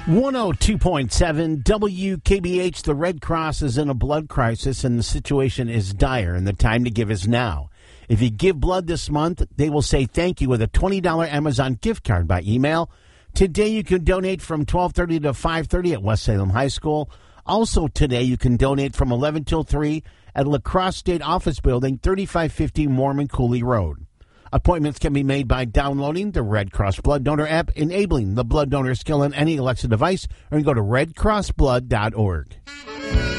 102.7 WKBH. The Red Cross is in a blood crisis and the situation is dire, and the time to give is now. If you give blood this month, they will say thank you with a $20 Amazon gift card by email. Today you can donate from 12:30 to 5:30 at West Salem High School. Also today you can donate from 11 till 3 at La Crosse State Office Building, 3550 Mormon Cooley Road. Appointments can be made by downloading the Red Cross Blood Donor app, enabling the blood donor skill on any Alexa device, or you can go to redcrossblood.org.